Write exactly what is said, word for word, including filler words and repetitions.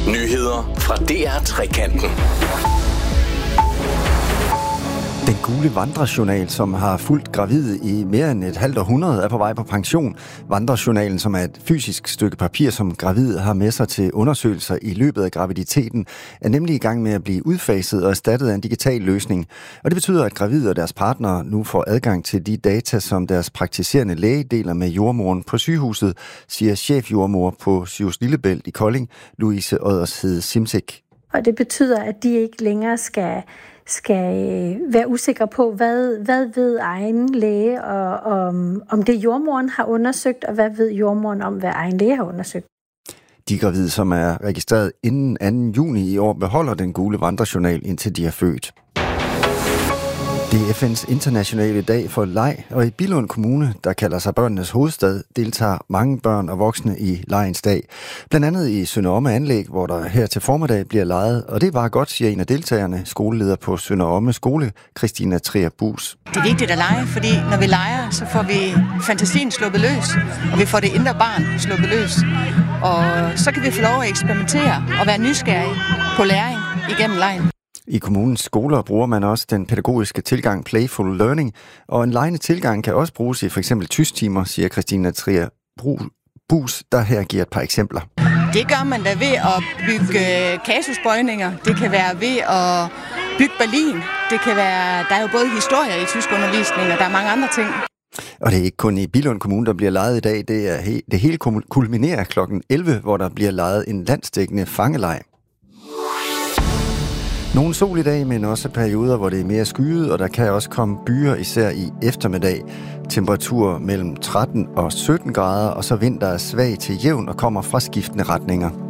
Nyheder fra D R Trekanten. Den gule vandrejournal, som har fulgt gravide i mere end et halvt århundrede, er på vej på pension. Vandrejournalen, som er et fysisk stykke papir, som gravide har med sig til undersøgelser i løbet af graviditeten, er nemlig i gang med at blive udfaset og erstattet af en digital løsning. Og det betyder, at gravide og deres partnere nu får adgang til de data, som deres praktiserende læge deler med jordmoren på sygehuset, siger chefjordmor på Sygehus Lillebælt i Kolding, Louise Oddershede Simsek. Og det betyder, at de ikke længere skal skal være usikre på, hvad, hvad ved egen læge, og om, om det jordmoren har undersøgt, og hvad ved jordmoren om, hvad egen læge har undersøgt. De gravide, som er registreret inden anden juni i år, beholder den gule vandrejournal, indtil de er født. Det er F N's internationale dag for leg, og i Billund Kommune, der kalder sig børnenes hovedstad, deltager mange børn og voksne i legens dag. Blandt andet i Sønder Omme Anlæg, hvor der her til formiddag bliver leget, og det er bare godt, siger en af deltagerne, skoleleder på Sønder Omme Skole, Christina Trier Buus. Det er vigtigt at lege, fordi når vi leger, så får vi fantasien sluppet løs, og vi får det indre barn sluppet løs. Og så kan vi få lov at eksperimentere og være nysgerrige på læring igennem legen. I kommunens skoler bruger man også den pædagogiske tilgang Playful Learning, og en legende tilgang kan også bruges i for eksempel tysktimer, siger Christina Trier Buus, der her giver et par eksempler. Det gør man da ved at bygge kasusbøjninger, det kan være ved at bygge Berlin, det kan være, der er jo både historier i tyskundervisning, og der er mange andre ting. Og det er ikke kun i Billund Kommune, der bliver leget i dag, det, er he- det hele kulminerer klokken elleve, hvor der bliver leget en landsdækkende fangeleg. Nogle sol i dag, men også perioder, hvor det er mere skyet, og der kan også komme byer, især i eftermiddag. Temperatur mellem tretten og sytten grader, og så vind, der er svag til jævn og kommer fra skiftende retninger.